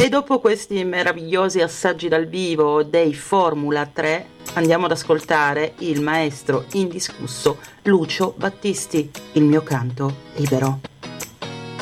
E dopo questi meravigliosi assaggi dal vivo dei Formula 3 andiamo ad ascoltare il maestro indiscusso Lucio Battisti, Il mio canto libero.